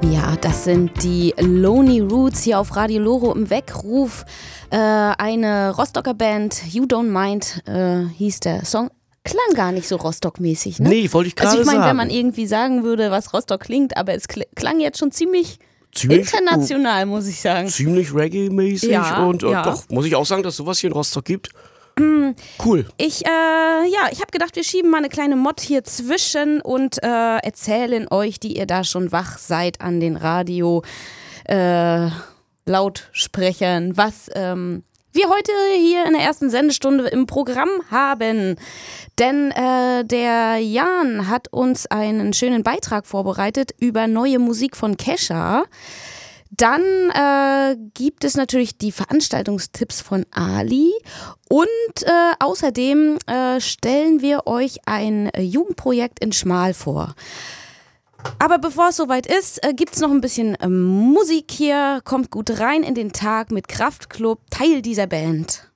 Ja, das sind die Lonely Roots hier auf Radio Loro im Weckruf. Eine Rostocker Band, You Don't Mind, hieß der Song. Klang gar nicht so Rostock-mäßig, ne? Nee, wollte ich gerade sagen. Also ich meine, wenn man irgendwie sagen würde, was Rostock klingt, aber es klang jetzt schon ziemlich international, muss ich sagen. Ziemlich Reggae-mäßig ja, und ja. Doch, muss ich auch sagen, dass sowas hier in Rostock gibt. Cool. Ich habe gedacht, wir schieben mal eine kleine Mod hier zwischen und erzählen euch, die ihr da schon wach seid an den Lautsprechern, was wir heute hier in der ersten Sendestunde im Programm haben. Denn der Jan hat uns einen schönen Beitrag vorbereitet über neue Musik von Kesha. Dann gibt es natürlich die Veranstaltungstipps von Ali und außerdem stellen wir euch ein Jugendprojekt in Schmal vor. Aber bevor es soweit ist, gibt es noch ein bisschen Musik hier. Kommt gut rein in den Tag mit Kraftklub, Teil dieser Band.